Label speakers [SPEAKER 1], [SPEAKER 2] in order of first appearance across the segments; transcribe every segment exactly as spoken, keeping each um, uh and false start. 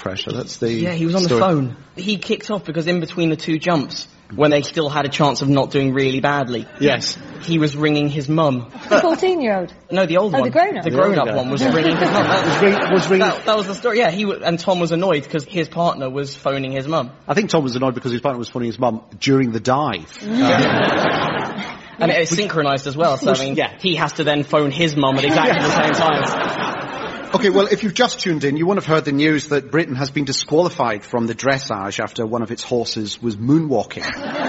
[SPEAKER 1] pressure. That's the
[SPEAKER 2] Yeah, he was on
[SPEAKER 1] story.
[SPEAKER 2] the phone. He kicked off because in between the two jumps, when they still had a chance of not doing really badly,
[SPEAKER 1] Yes.
[SPEAKER 2] he was ringing his mum.
[SPEAKER 3] The fourteen-year-old?
[SPEAKER 2] No, the old
[SPEAKER 3] Oh,
[SPEAKER 2] one.
[SPEAKER 3] the grown-up.
[SPEAKER 2] The
[SPEAKER 1] The
[SPEAKER 2] grown-up
[SPEAKER 1] older
[SPEAKER 2] one
[SPEAKER 1] guy.
[SPEAKER 2] was ringing his mum. That
[SPEAKER 1] Was ring- was ringing-
[SPEAKER 2] That, that was the story. Yeah, he w- and Tom was annoyed because his partner was phoning his mum.
[SPEAKER 1] I think Tom was annoyed because his partner was phoning his mum during the dive.
[SPEAKER 2] And it is synchronised as well, so I mean, yeah, he has to then phone his mum at exactly the same time.
[SPEAKER 1] Okay, well, if you've just tuned in, you won't have heard the news that Britain has been disqualified from the dressage after one of its horses was moonwalking.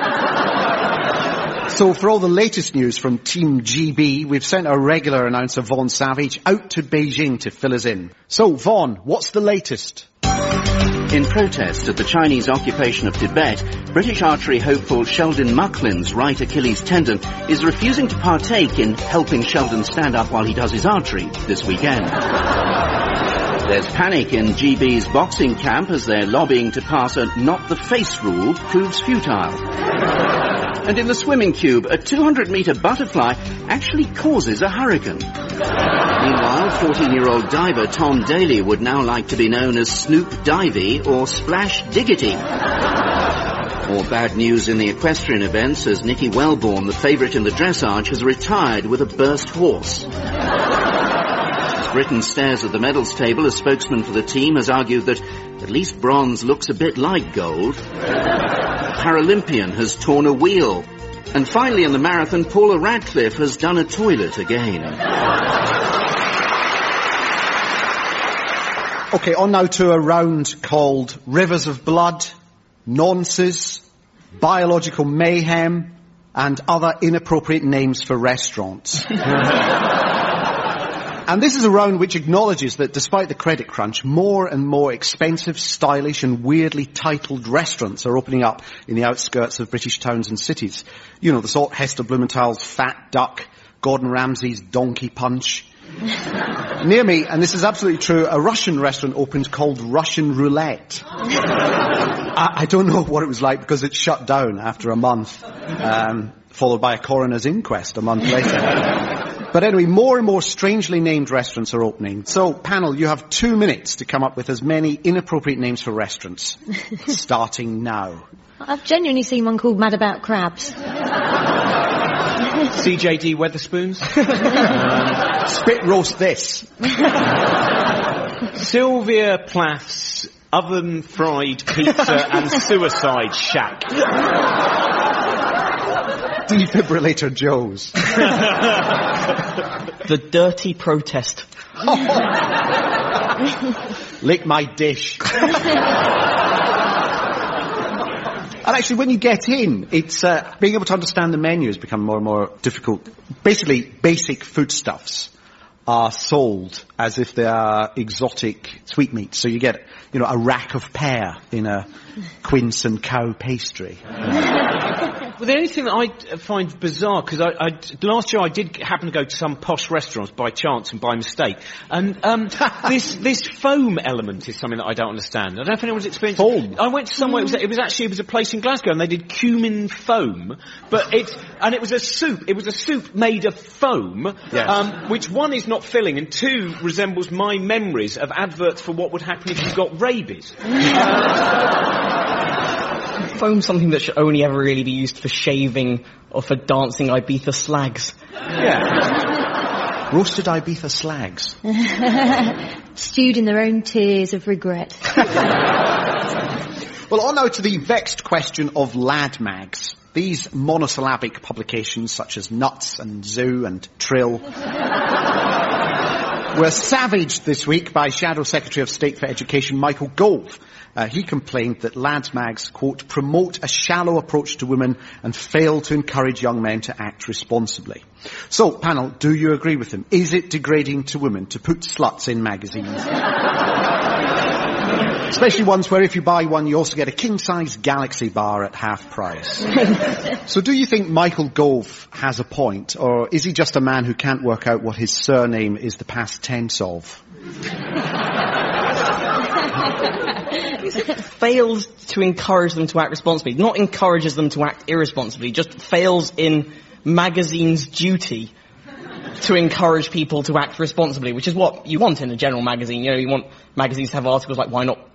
[SPEAKER 1] So for all the latest news from Team G B, we've sent our regular announcer Vaughan Savage out to Beijing to fill us in. So, Vaughan, what's the latest?
[SPEAKER 4] In protest at the Chinese occupation of Tibet, British archery hopeful Sheldon Mucklin's right Achilles tendon is refusing to partake in helping Sheldon stand up while he does his archery this weekend. There's panic in G B's boxing camp as they're lobbying to pass a not-the-face rule proves futile. And in the swimming cube, a two hundred metre butterfly actually causes a hurricane. Meanwhile, fourteen-year-old diver Tom Daly would now like to be known as Snoop Divey or Splash Diggity. More bad news in the equestrian events as Nicky Wellborn, the favourite in the dressage, has retired with a burst horse. As Britain stares at the medals table, a spokesman for the team has argued that at least bronze looks a bit like gold. A Paralympian has torn a wheel. And finally in the marathon, Paula Radcliffe has done a toilet again.
[SPEAKER 1] Okay, on now to a round called Rivers of Blood, Nonces, Biological Mayhem, and other inappropriate names for restaurants. And this is a round which acknowledges that despite the credit crunch, more and more expensive, stylish and weirdly titled restaurants are opening up in the outskirts of British towns and cities. You know, the sort Hester Blumenthal's Fat Duck, Gordon Ramsay's Donkey Punch. Near me, and this is absolutely true, a Russian restaurant opened called Russian Roulette. I, I don't know what it was like because it shut down after a month, um, followed by a coroner's inquest a month later. But anyway, more and more strangely named restaurants are opening. So, panel, you have two minutes to come up with as many inappropriate names for restaurants. Starting now.
[SPEAKER 3] I've genuinely seen one called Mad About Crabs.
[SPEAKER 5] C J D Weatherspoons.
[SPEAKER 1] um, spit roast this.
[SPEAKER 5] Sylvia Plath's Oven Fried Pizza and Suicide Shack.
[SPEAKER 1] Defibrillator Joe's.
[SPEAKER 2] The Dirty Protest.
[SPEAKER 1] Oh. Lick my dish. And actually, when you get in, it's uh, being able to understand the menu has become more and more difficult. Basically, basic foodstuffs are sold as if they are exotic sweetmeats. So you get, you know, a rack of pear in a quince and cow pastry.
[SPEAKER 5] Well, the only thing that I find bizarre, because I, I, last year I did happen to go to some posh restaurants by chance and by mistake, and um, this this foam element is something that I don't understand. I don't know if anyone's experienced
[SPEAKER 1] foam.
[SPEAKER 5] I went somewhere. It was, it was actually it was a place in Glasgow, and they did cumin foam, but it and it was a soup. It was a soup made of foam,
[SPEAKER 1] yes.
[SPEAKER 5] um, which one is not filling, and two resembles my memories of adverts for what would happen if you got rabies.
[SPEAKER 2] Foam's something that should only ever really be used for shaving or for dancing Ibiza slags.
[SPEAKER 5] Yeah.
[SPEAKER 1] Roasted Ibiza slags.
[SPEAKER 3] Stewed in their own tears of regret.
[SPEAKER 1] Well, on now to the vexed question of lad mags. These monosyllabic publications, such as Nuts and Zoo and Trill, were savaged this week by Shadow Secretary of State for Education Michael Gove. Uh, he complained that lads mags, quote, promote a shallow approach to women and fail to encourage young men to act responsibly. So, panel, do you agree with him? Is it degrading to women to put sluts in magazines? Especially ones where if you buy one, you also get a king-size Galaxy bar at half price. So do you think Michael Gove has a point, or is he just a man who can't work out what his surname is the past tense of?
[SPEAKER 2] Fails to encourage them to act responsibly. Not encourages them to act irresponsibly, just fails in magazine's duty to encourage people to act responsibly, which is what you want in a general magazine. You know, you want magazines to have articles like why not